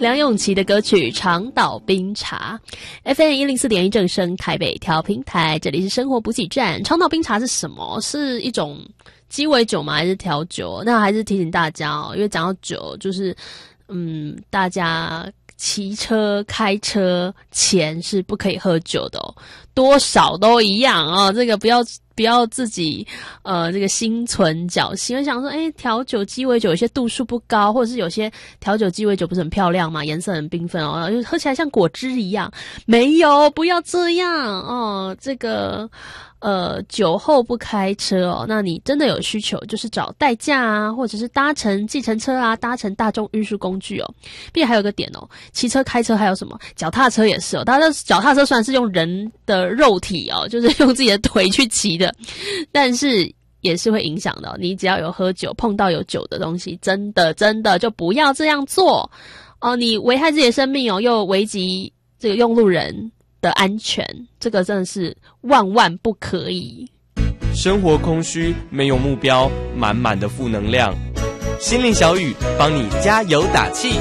梁咏琪的歌曲《长岛冰茶》，FM104.1正声台北调频台，这里是生活补给站。长岛冰茶是什么？是一种鸡尾酒吗？还是调酒？那还是提醒大家哦，因为讲到酒，就是大家骑车、开车前是不可以喝酒的哦，多少都一样哦。这个不要自己这个心存侥幸，我想说，调酒鸡尾酒有些度数不高，或者是有些调酒鸡尾酒不是很漂亮嘛，颜色很缤纷哦，就喝起来像果汁一样。没有，不要这样哦。这个酒后不开车哦，那你真的有需求，就是找代驾啊，或者是搭乘计程车啊，搭乘大众运输工具哦。并且还有个点哦，骑车、开车还有什么？脚踏车也是哦。大家脚踏车虽然是用人的肉体哦，就是用自己的腿去骑的，但是也是会影响的哦。你只要有喝酒，碰到有酒的东西，真的就不要这样做哦。你危害自己的生命哦，又危及这个用路人的安全，这个真的是万万不可以。 生活空虚，没有目标，满满的负能量。心灵小雨帮你加油打气。